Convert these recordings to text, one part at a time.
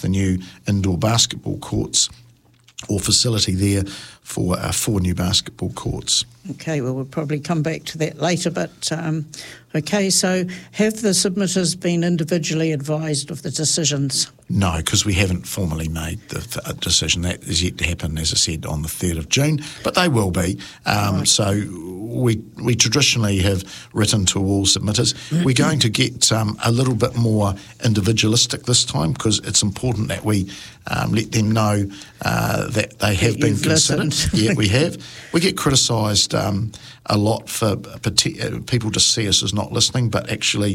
the new indoor basketball courts or facility there for 4 new basketball courts. Okay, well, we'll probably come back to that later, but okay, so have the submitters been individually advised of the decisions? No, because we haven't formally made the decision. That is yet to happen, as I said, on the 3rd of June, but they will be. Right. So we traditionally have written to all submitters. We're going to get a little bit more individualistic this time because it's important that we let them know that they have been considered. Listened. Yeah, we have. We get criticised a lot for people to see us as not listening, but actually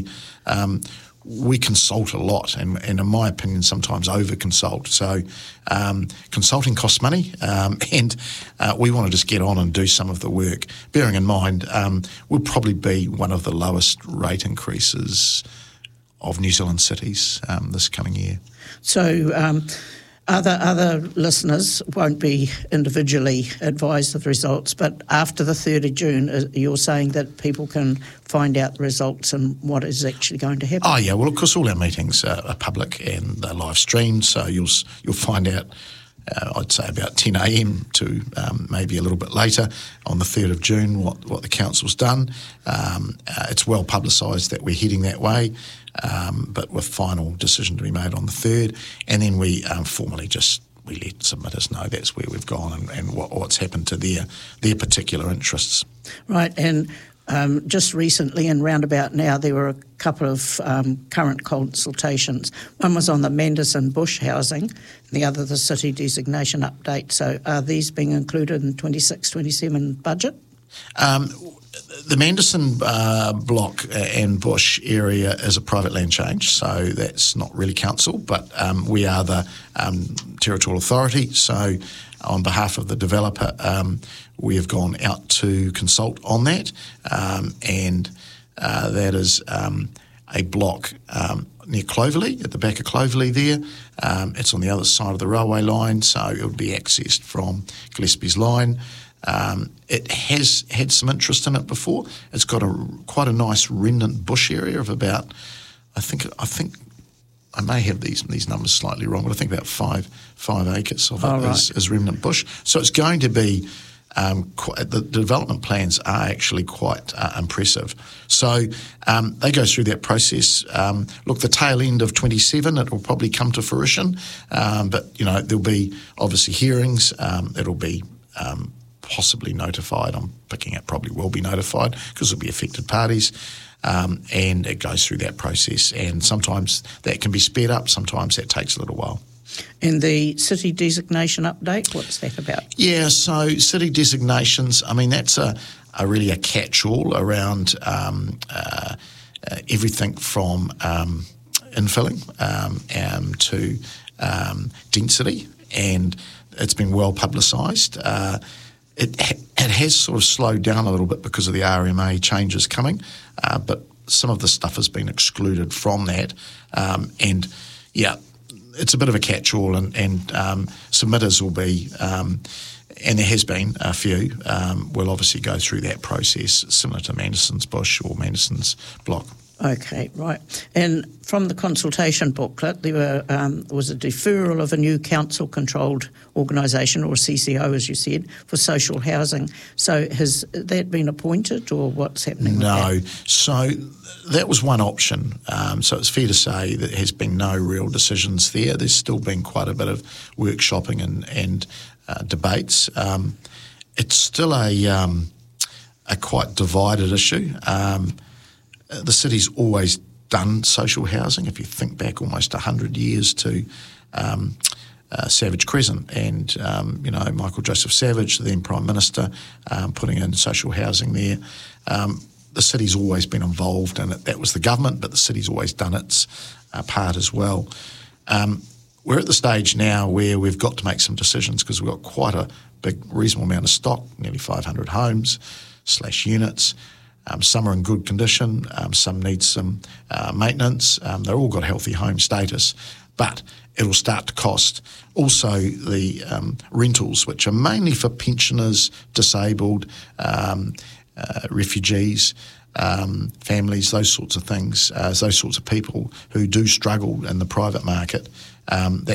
we consult a lot and in my opinion sometimes over-consult. So consulting costs money and we want to just get on and do some of the work, bearing in mind we'll probably be one of the lowest rate increases of New Zealand cities this coming year. So other listeners won't be individually advised of the results, but after the 3rd of June, you're saying that people can find out the results and what is actually going to happen? Oh, yeah. Well, of course, all our meetings are public and they're live streamed, so you'll find out, I'd say about 10 a.m. to maybe a little bit later on the 3rd of June what the council's done. It's well publicised that we're heading that way. But with final decision to be made on the 3rd, and then we formally we let submitters know that's where we've gone and what's happened to their particular interests. Right, and just recently and roundabout now there were a couple of current consultations. One was on the Manderson Bush housing, and the other the city designation update. So are these being included in 26-27 budget? The Manderson block and bush area is a private land change, so that's not really council, but we are the territorial authority. So on behalf of the developer, we have gone out to consult on that, and that is a block near Clovelly, at the back of Clovelly there. It's on the other side of the railway line, so it would be accessed from Gillespie's line. It has had some interest in it before. It's got quite a nice remnant bush area of about, I think I may have these numbers slightly wrong, but I think about 5 acres of it is remnant bush. So it's going to be the development plans are actually quite impressive. So they go through that process. Look, the tail end of 27, it will probably come to fruition, but there'll be obviously hearings. It'll be possibly notified. I'm picking it probably will be notified because there'll be affected parties, and it goes through that process. And sometimes that can be sped up, sometimes that takes a little while. And the city designation update, what's that about? Yeah, so city designations, I mean, that's a really a catch-all around everything from infilling to density, and it's been well publicised. It has sort of slowed down a little bit because of the RMA changes coming, but some of the stuff has been excluded from that. And, yeah, it's a bit of a catch-all, and submitters will be, and there has been a few, will obviously go through that process, similar to Manderson's Bush or Manderson's Block. Okay, right. And from the consultation booklet, there was a deferral of a new council-controlled organisation, or CCO, as you said, for social housing. So has that been appointed, or what's happening with that? No. So that was one option. So it's fair to say that there has been no real decisions there. There's still been quite a bit of workshopping and debates. It's still a quite divided issue. The city's always done social housing. If you think back almost 100 years to Savage Crescent and, Michael Joseph Savage, the then Prime Minister, putting in social housing there. The city's always been involved in it. That was the government, but the city's always done its part as well. We're at the stage now where we've got to make some decisions because we've got quite a big, reasonable amount of stock, nearly 500 homes / units. Some are in good condition, some need some maintenance. They've all got healthy home status, but it'll start to cost. Also the rentals, which are mainly for pensioners, disabled, refugees, families, those sorts of things, those sorts of people who do struggle in the private market. That